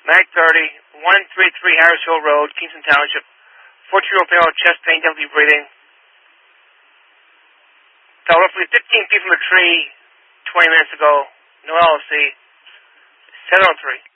MAG 30, 133 Harris Hill Road, Kingston Township. 14-year-old female, chest pain, difficulty breathing. Fell roughly 15 feet from a tree 20 minutes ago. No LLC. 703.